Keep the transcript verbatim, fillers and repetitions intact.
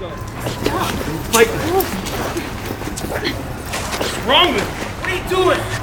Fight. What's wrong with you? What are you doing?